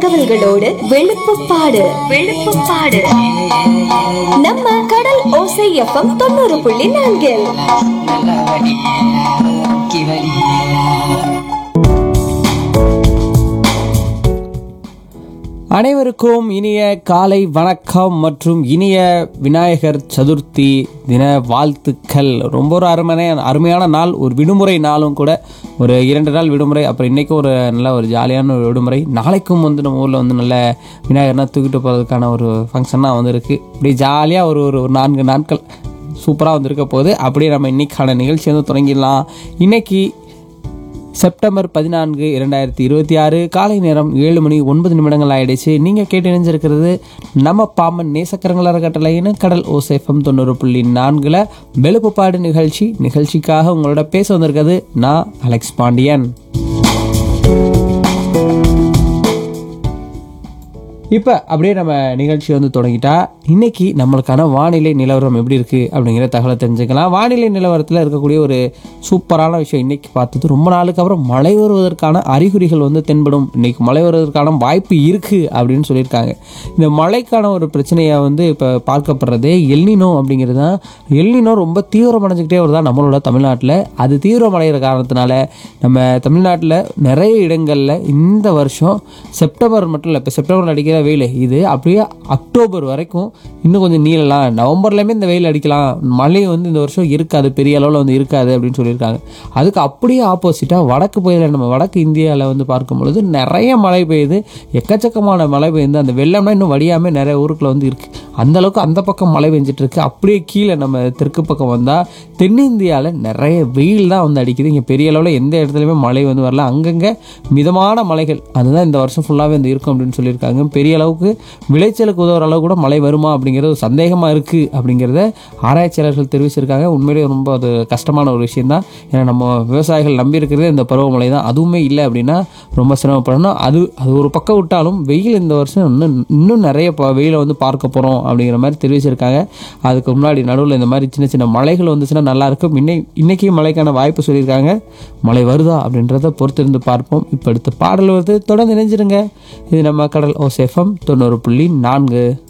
தகவல்களோடு வெளுப்புப்பாடு வெளுப்புப்பாடு நம்ம கடல் ஓசை எஃப்எம் 90.4. அனைவருக்கும் இனிய காலை வணக்கம் மற்றும் இனிய விநாயகர் சதுர்த்தி தின வாழ்த்துக்கள். ரொம்ப ஒரு அருமையான நாள், ஒரு விடுமுறை நாளும் கூட. ஒரு 2 நாள் விடுமுறை, அப்புறம் இன்றைக்கும் ஒரு நல்ல ஒரு ஜாலியான ஒரு விடுமுறை. நாளைக்கும் வந்து நம்ம ஊரில் வந்து நல்ல விநாயகர்னா தூக்கிட்டு போகிறதுக்கான ஒரு ஃபங்க்ஷனாக வந்து இருக்குது. இப்படி ஜாலியாக ஒரு 4 நாட்கள் சூப்பராக வந்து இருக்க போகுது. அப்படியே நம்ம இன்றைக்கான நிகழ்ச்சி வந்து தொடங்கிடலாம். இன்றைக்கி செப்டம்பர் 14, 2026 காலை நேரம் 7:09 ஆயிடுச்சு. நீங்கள் கேட்டு இணைஞ்சிருக்கிறது நம்ம பாம்பன் நேசக்கரங்கள அறக்கட்டளையின கடல் ஓசை எஃப்எம் 90.4 வெளுப்புப்பாடு நிகழ்ச்சிக்காக உங்களோட பேச வந்திருக்கிறது நான் அலெக்ஸ் பாண்டியன். இப்போ அப்படியே நம்ம நிகழ்ச்சி வந்து தொடங்கிட்டா இன்னைக்கு நம்மளுக்கான வானிலை நிலவரம் எப்படி இருக்குது அப்படிங்கிற தகவலை தெரிஞ்சுக்கலாம். வானிலை நிலவரத்தில் இருக்கக்கூடிய ஒரு சூப்பரான விஷயம் இன்னைக்கு பார்த்தது, ரொம்ப நாளுக்கு அப்புறம் மழை வருவதற்கான அறிகுறிகள் வந்து தென்படும், இன்னைக்கு மழை வருவதற்கான வாய்ப்பு இருக்குது அப்படின்னு சொல்லியிருக்காங்க. இந்த மழைக்கான ஒரு பிரச்சனையை வந்து இப்போ பார்க்கப்படுறதே எல்னினோ அப்படிங்கிறது தான். எல்னினோ ரொம்ப தீவிரமடைஞ்சிக்கிட்டே வருதா நம்மளோட தமிழ்நாட்டில். அது தீவிரமடைகிற காரணத்தினால நம்ம தமிழ்நாட்டில் நிறைய இடங்களில் இந்த வருஷம் செப்டம்பர் மட்டும் இல்லை, இப்போ செப்டம்பர் அடிக்கிற வெயில் இது அப்படியே அக்டோபர் வரைக்கும் இன்னும் கொஞ்சம் நீளலாம். நவம்பர்லேயுமே இந்த வெயில் அடிக்கலாம், மழை வந்து இந்த வருஷம் இருக்காது, பெரிய அளவில் வந்து இருக்காது அப்படின்னு சொல்லியிருக்காங்க. அதுக்கு அப்படியே ஆப்போசிட்டாக வடக்கு பகுதியில் நம்ம வடக்கு இந்தியாவில் வந்து பார்க்கும் பொழுது நிறைய மழை பெய்யுது, எக்கச்சக்கமான மழை பெய்யுது. அந்த வெள்ளம்னா இன்னும் வடியாமல் நிறைய ஊருக்குள்ள வந்து இருக்குது. அந்தளவுக்கு அந்த பக்கம் மழை பெஞ்சிட்டு இருக்கு. அப்படியே கீழே நம்ம தெற்கு பக்கம் வந்தால் தென்னிந்தியாவில் நிறைய வெயில் தான் வந்து அடிக்குது. இங்கே பெரிய அளவில் எந்த இடத்துலையுமே மழை வந்து வரல, அங்கங்கே மிதமான மழைகள். அதுதான் இந்த வருஷம் ஃபுல்லாகவே வந்து இருக்கும் அப்படின்னு சொல்லியிருக்காங்க. பெரிய அளவுக்கு விளைச்சலுக்கு உதவுற அளவு கூட மழை வருமா அப்படிங்கிறது ஒரு சந்தேகமாக இருக்குது அப்படிங்கிறத ஆராய்ச்சியாளர்கள் தெரிவிச்சிருக்காங்க. உண்மையிலேயே ரொம்ப அது கஷ்டமான ஒரு விஷயந்தான். ஏன்னா நம்ம விவசாயிகள் நம்பி இருக்கிறதே இந்த பருவமழை தான். அதுவுமே இல்லை அப்படின்னா ரொம்ப சிரமப்படணும். அது ஒரு பக்கம் விட்டாலும் வெயில் இந்த வருஷம் இன்னும் நிறைய வெயிலை வந்து பார்க்க போகிறோம் அப்படிங்கிற மாதிரி தெரிவிச்சிருக்காங்க. அதுக்கு முன்னாடி நடுவில் இந்த மாதிரி சின்ன சின்ன மழைகள் வந்துச்சுன்னா நல்லாயிருக்கும். இன்னைக்கு மழைக்கான வாய்ப்பு சொல்லியிருக்காங்க. மழை வருதா அப்படின்றத பொறுத்திருந்து பார்ப்போம். இப்போ அடுத்த பாடல் வருது, தொடர்ந்து இணைஞ்சிருங்க. இது நம்ம கடல் ஓசை எஃப்எம் 90.4.